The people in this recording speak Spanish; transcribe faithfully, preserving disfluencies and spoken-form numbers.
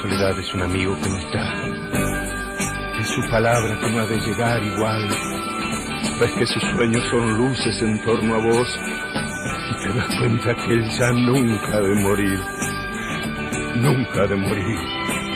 soledad es un amigo que no está. Es su palabra que no ha de llegar igual. Ves que sus sueños son luces en torno a vos y te das cuenta que él ya nunca ha de morir. Nunca ha de morir.